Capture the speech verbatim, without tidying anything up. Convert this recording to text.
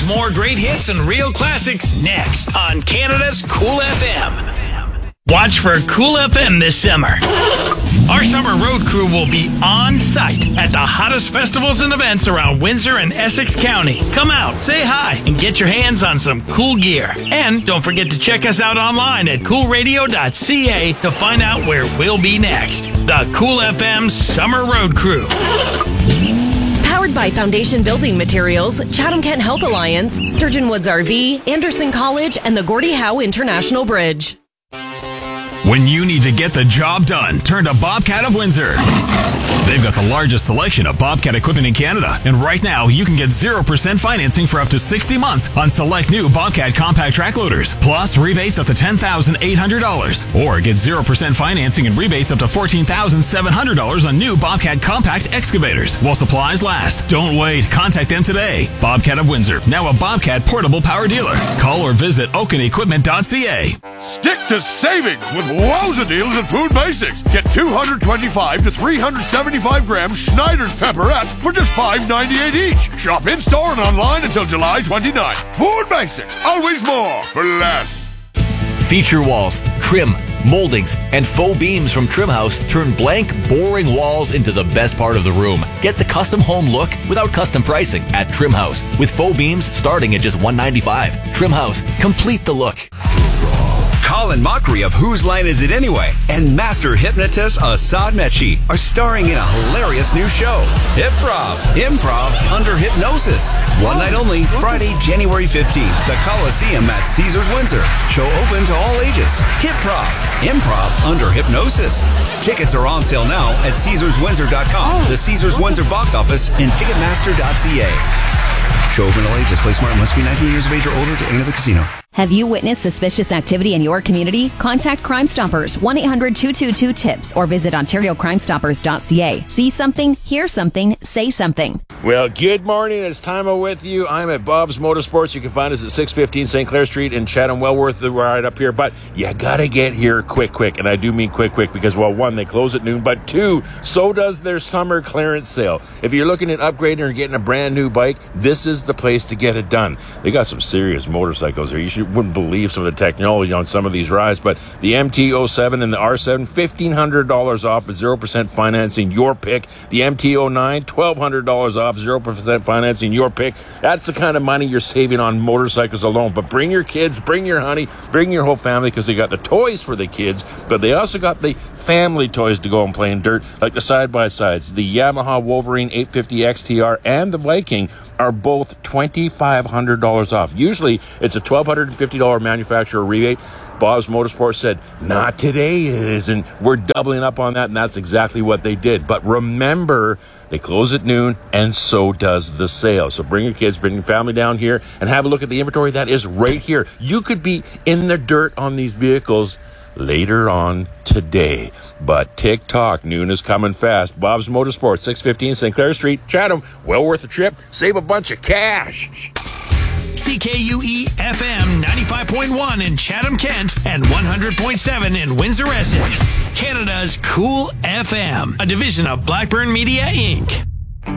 There's more great hits and real classics next on Canada's Cool F M. Watch for Cool F M this summer. Our summer road crew will be on site at the hottest festivals and events around Windsor and Essex County. Come out, say hi, and get your hands on some cool gear. And don't forget to check us out online at cool radio dot c a to find out where we'll be next. The Cool F M Summer Road Crew. Powered by Foundation Building Materials, Chatham-Kent Health Alliance, Sturgeon Woods R V, Anderson College, and the Gordie Howe International Bridge. When you need to get the job done, turn to Bobcat of Windsor. They've got the largest selection of Bobcat equipment in Canada, and right now you can get zero percent financing for up to sixty months on select new Bobcat compact track loaders, plus rebates up to ten thousand eight hundred dollars. Or get zero percent financing and rebates up to fourteen thousand seven hundred dollars on new Bobcat compact excavators while supplies last. Don't wait. Contact them today. Bobcat of Windsor, now a Bobcat portable power dealer. Call or visit oaken equipment dot c a. Stick to savings with wowza deals at Food Basics. Get two hundred twenty-five to three hundred seventy-five gram Schneider's pepperettes for just five ninety-eight each. Shop in store and online until July twenty-ninth. Food Basics, always more for less. Feature walls, trim, moldings, and faux beams from Trimhouse turn blank, boring walls into the best part of the room. Get the custom home look without custom pricing at Trimhouse, with faux beams starting at just one ninety-five. Trimhouse, complete the look. Colin Mockery of Whose Line Is It Anyway? And master hypnotist Assad Mechi are starring in a hilarious new show, Hip-Prov, Improv Under Hypnosis. One night only, Friday, January fifteenth, the Coliseum at Caesars Windsor. Show open to all ages. Hip-Prov, Improv Under Hypnosis. Tickets are on sale now at caesars windsor dot com, the Caesars Windsor box office, and ticketmaster dot c a. Show open to all ages. Play smart. Must be nineteen years of age or older to enter the casino. Have you witnessed suspicious activity in your community? Contact Crime Stoppers, one eight hundred two two two TIPS, or visit ontario crime stoppers dot c a. See something, hear something, say something. Well, good morning. It's time I'm with you. I'm at Bob's Motorsports. You can find us at six fifteen Saint Clair Street in Chatham. Well worth the ride up here, but you got to get here quick, quick. And I do mean quick, quick, because, well, one, they close at noon, but two, so does their summer clearance sale. If you're looking at upgrading or getting a brand new bike, this is the place to get it done. They got some serious motorcycles there. You should, wouldn't believe some of the technology on some of these rides, but the M T oh seven and the R seven, fifteen hundred dollars off with zero percent financing, your pick. The M T oh nine, twelve hundred dollars off, zero percent financing, your pick. That's the kind of money you're saving on motorcycles alone. But bring your kids, bring your honey, bring your whole family, because they got the toys for the kids, but they also got the family toys to go and play in dirt, like the side-by-sides. The Yamaha Wolverine eight fifty X T R and the Viking are both twenty-five hundred dollars off. Usually it's a twelve fifty dollars manufacturer rebate. Bob's Motorsports said, not today it isn't. We're doubling up on that, and that's exactly what they did. But remember, they close at noon, and so does the sale. So bring your kids, bring your family down here, and have a look at the inventory that is right here. You could be in the dirt on these vehicles later on today. But tick-tock, noon is coming fast. Bob's Motorsports, six fifteen Saint Clair Street, Chatham. Well worth the trip. Save a bunch of cash. C K U E F M ninety-five point one in Chatham-Kent and one hundred point seven in Windsor, Essex. Canada's Cool F M, a division of Blackburn Media, Incorporated.